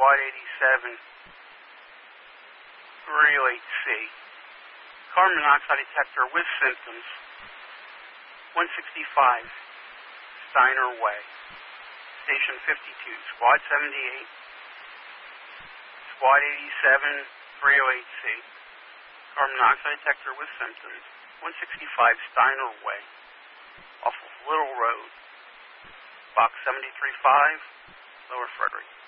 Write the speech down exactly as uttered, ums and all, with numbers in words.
Squad eighty-seven, three oh eight C. Carbon monoxide detector with symptoms, one sixty-five, Steiner Way. Station fifty-two, Squad seventy-eight, Squad eighty-seven, three oh eight C. Carbon monoxide detector with symptoms, one sixty-five, Steiner Way, off of Little Road, Box seventy-three five, Lower Frederick.